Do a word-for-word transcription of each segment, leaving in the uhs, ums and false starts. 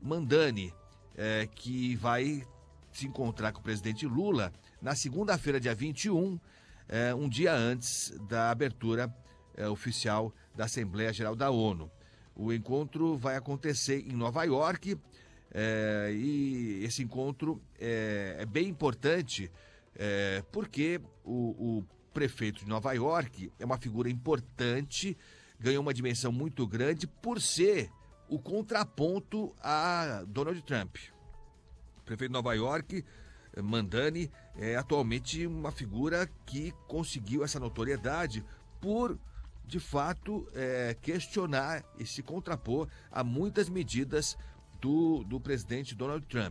Mandani, é, que vai se encontrar com o presidente Lula na segunda-feira, dia vinte e um, é, um dia antes da abertura é, oficial da Assembleia Geral da ONU. O encontro vai acontecer em Nova York é, e esse encontro é, é bem importante é, porque o, o prefeito de Nova York é uma figura importante, ganhou uma dimensão muito grande por ser o contraponto a Donald Trump. O prefeito de Nova York, Mandani, é atualmente uma figura que conseguiu essa notoriedade por, de fato, é, questionar e se contrapor a muitas medidas do, do presidente Donald Trump.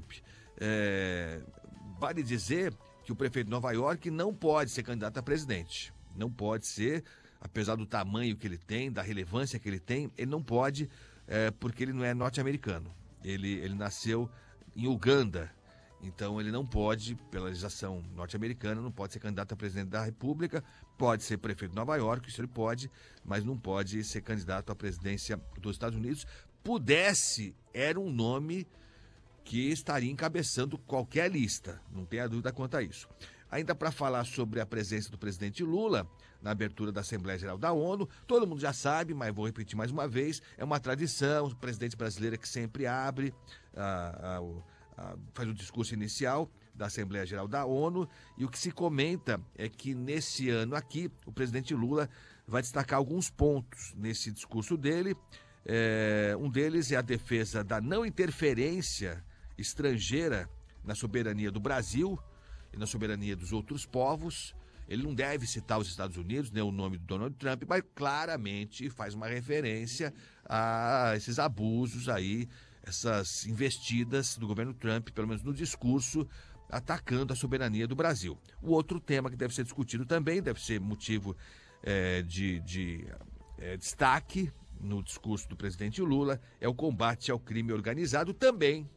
É, vale dizer que o prefeito de Nova York não pode ser candidato a presidente. Não pode ser, apesar do tamanho que ele tem, da relevância que ele tem, ele não pode, é, porque ele não é norte-americano. Ele, ele nasceu em Uganda, então ele não pode, pela legislação norte-americana, não pode ser candidato a presidente da República, pode ser prefeito de Nova York, isso ele pode, mas não pode ser candidato à presidência dos Estados Unidos. Pudesse, era um nome que estaria encabeçando qualquer lista, não tenha dúvida quanto a isso. Ainda para falar sobre a presença do presidente Lula na abertura da Assembleia Geral da ONU, todo mundo já sabe, mas vou repetir mais uma vez, é uma tradição, o presidente brasileiro é que sempre abre, a, a, a, faz o discurso inicial da Assembleia Geral da ONU, e o que se comenta é que nesse ano aqui, o presidente Lula vai destacar alguns pontos nesse discurso dele. É, um deles é a defesa da não interferência estrangeira na soberania do Brasil e na soberania dos outros povos. Ele não deve citar os Estados Unidos, nem o nome do Donald Trump, mas claramente faz uma referência a esses abusos aí, essas investidas do governo Trump, pelo menos no discurso, atacando a soberania do Brasil. O outro tema que deve ser discutido também, deve ser motivo é, de, de é, destaque no discurso do presidente Lula, é o combate ao crime organizado, também,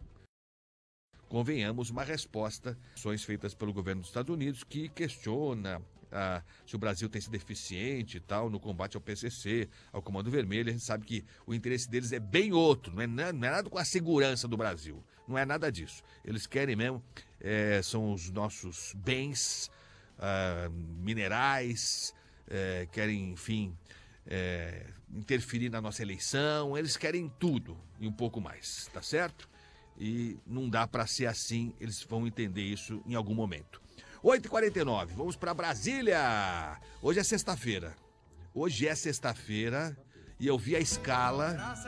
convenhamos, uma resposta às ações feitas pelo governo dos Estados Unidos, que questiona ah, se o Brasil tem sido eficiente e tal no combate ao P C C, ao Comando Vermelho. A gente sabe que o interesse deles é bem outro, não é, não é nada com a segurança do Brasil, não é nada disso. Eles querem mesmo, é, são os nossos bens ah, minerais, é, querem, enfim, é, interferir na nossa eleição, eles querem tudo e um pouco mais, tá certo? E não dá para ser assim, eles vão entender isso em algum momento. oito e quarenta e nove, vamos para Brasília. Hoje é sexta-feira. Hoje é sexta-feira e eu vi a escala